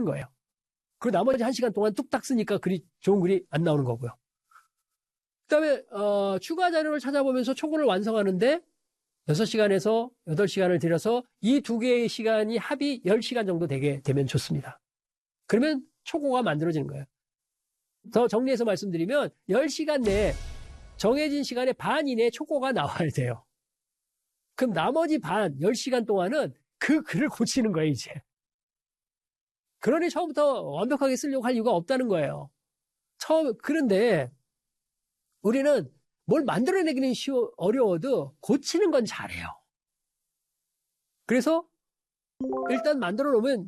쓰는 거예요. 그리고 나머지 1시간 동안 뚝딱 쓰니까 좋은 글이 안 나오는 거고요. 그다음에 추가 자료를 찾아보면서 초고를 완성하는데 6시간에서 8시간을 들여서 이 두 개의 시간이 합이 10시간 정도 되면 좋습니다. 그러면 초고가 만들어지는 거예요. 더 정리해서 말씀드리면 10시간 내에 정해진 시간의 반 이내에 초고가 나와야 돼요. 그럼 나머지 10시간 동안은 그 글을 고치는 거예요, 이제. 그러니 처음부터 완벽하게 쓰려고 할 이유가 없다는 거예요. 그런데 우리는 뭘 만들어내기는 어려워도 고치는 건 잘해요. 그래서 일단 만들어 놓으면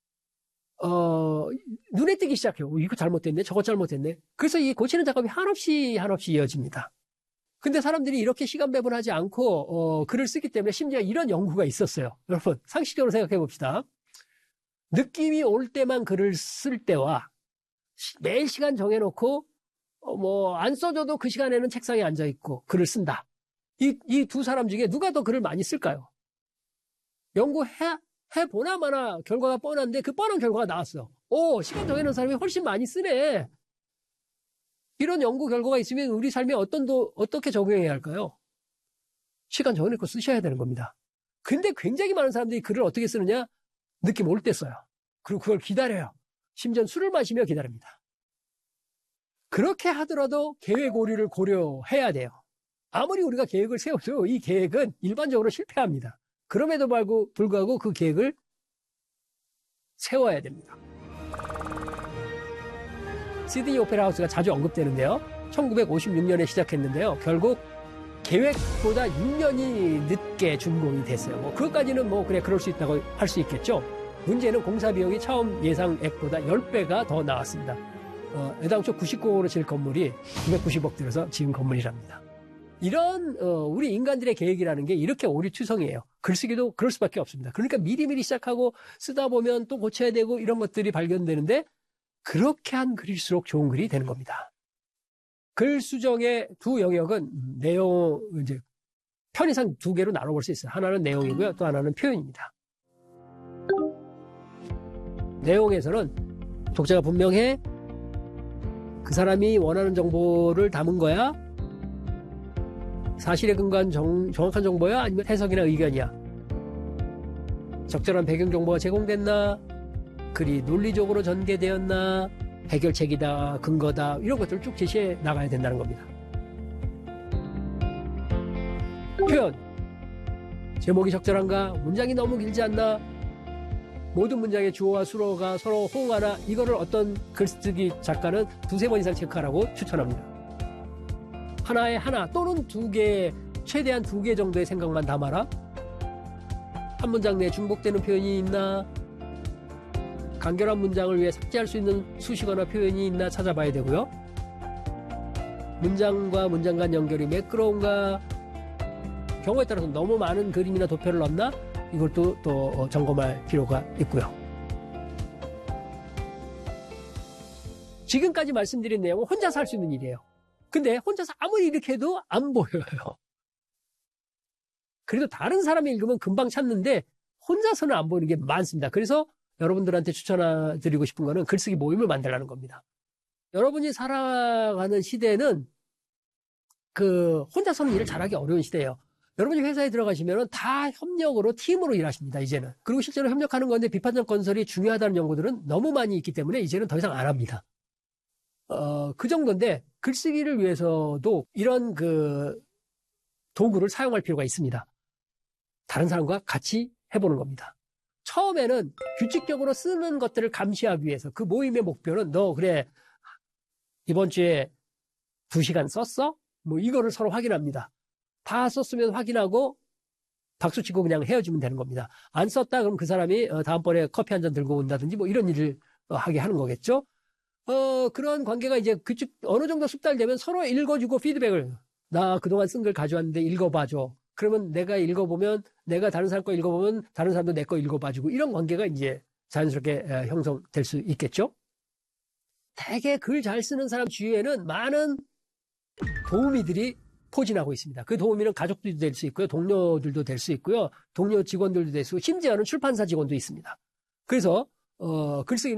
눈에 띄기 시작해요. 이거 잘못됐네, 저거 잘못됐네. 그래서 이 고치는 작업이 한없이 이어집니다. 근데 사람들이 이렇게 시간 배분하지 않고 글을 쓰기 때문에 심지어 이런 연구가 있었어요. 여러분 상식적으로 생각해 봅시다. 느낌이 올 때만 글을 쓸 때와 매일 시간 정해놓고 안 써줘도 그 시간에는 책상에 앉아있고 글을 쓴다. 이 두 사람 중에 누가 더 글을 많이 쓸까요? 해보나 마나 결과가 뻔한데 그 뻔한 결과가 나왔어. 시간 정해놓은 사람이 훨씬 많이 쓰네. 이런 연구 결과가 있으면 우리 삶에 어떻게 적용해야 할까요? 시간 정해놓고 쓰셔야 되는 겁니다. 근데 굉장히 많은 사람들이 글을 어떻게 쓰느냐? 느낌 올 때 써요. 그리고 그걸 기다려요. 심지어 술을 마시며 기다립니다. 그렇게 하더라도 계획 오류를 고려해야 돼요. 아무리 우리가 계획을 세워도 이 계획은 일반적으로 실패합니다. 그럼에도 불구하고 그 계획을 세워야 됩니다. 시드니 오페라 하우스가 자주 언급되는데요. 1956년에 시작했는데요. 결국 계획보다 6년이 늦게 준공이 됐어요. 그것까지는 그럴 수 있다고 할 수 있겠죠. 문제는 공사 비용이 처음 예상액보다 10배가 더 나왔습니다. 애당초 99억으로 지을 건물이 990억 들여서 지은 건물이랍니다. 이런 우리 인간들의 계획이라는 게 이렇게 오류투성이에요. 글쓰기도 그럴 수밖에 없습니다. 그러니까 미리미리 시작하고 쓰다 보면 또 고쳐야 되고 이런 것들이 발견되는데 그렇게 한 글일수록 좋은 글이 되는 겁니다. 글 수정의 두 영역은 편의상 두 개로 나눠볼 수 있어요. 하나는 내용이고요. 또 하나는 표현입니다. 내용에서는 독자가 분명해 그 사람이 원하는 정보를 담은 거야? 사실에 근거한 정확한 정보야? 아니면 해석이나 의견이야? 적절한 배경 정보가 제공됐나? 글이 논리적으로 전개되었나? 해결책이다, 근거다 이런 것들을 쭉 제시해 나가야 된다는 겁니다. 표현. 제목이 적절한가? 문장이 너무 길지 않나? 모든 문장의 주어와 수어가 서로 호응하나? 이거를 어떤 글쓰기 작가는 2-3번 이상 체크하라고 추천합니다. 하나에 하나 또는 2개, 최대한 2개 정도의 생각만 담아라. 한 문장 내에 중복되는 표현이 있나? 간결한 문장을 위해 삭제할 수 있는 수식어나 표현이 있나 찾아봐야 되고요. 문장과 문장 간 연결이 매끄러운가? 경우에 따라서 너무 많은 그림이나 도표를 넣었나? 이걸 또 점검할 필요가 있고요. 지금까지 말씀드린 내용은 혼자서 할 수 있는 일이에요. 근데 혼자서 아무리 이렇게 해도 안 보여요. 그래도 다른 사람이 읽으면 금방 찾는데 혼자서는 안 보이는 게 많습니다. 그래서 여러분들한테 추천드리고 싶은 거는 글쓰기 모임을 만들라는 겁니다. 여러분이 살아가는 시대는 혼자서는 일을 잘하기 어려운 시대예요. 여러분이 회사에 들어가시면 다 협력으로 팀으로 일하십니다. 이제는. 그리고 실제로 협력하는 건데 비판적 건설이 중요하다는 연구들은 너무 많이 있기 때문에 이제는 더 이상 안 합니다. 그 정도인데 글쓰기를 위해서도 이런 도구를 사용할 필요가 있습니다. 다른 사람과 같이 해보는 겁니다. 처음에는 규칙적으로 쓰는 것들을 감시하기 위해서 그 모임의 목표는 너 그래 이번 주에 2시간 썼어? 이거를 서로 확인합니다. 다 썼으면 확인하고 박수치고 그냥 헤어지면 되는 겁니다. 안 썼다 그럼 그 사람이 다음번에 커피 한 잔 들고 온다든지 이런 일을 하게 하는 거겠죠. 그런 관계가 이제 어느 정도 숙달되면 서로 읽어주고 피드백을 나 그동안 쓴 글 가져왔는데 읽어봐줘. 그러면 내가 읽어보면 내가 다른 사람 거 읽어보면 다른 사람도 내 거 읽어봐주고 이런 관계가 이제 자연스럽게 형성될 수 있겠죠. 되게 글 잘 쓰는 사람 주위에는 많은 도우미들이 포진하고 있습니다. 그 도우미는 가족들도 될 수 있고요. 동료들도 될 수 있고요. 동료 직원들도 될 수 있고 심지어는 출판사 직원도 있습니다. 그래서 글쓰기는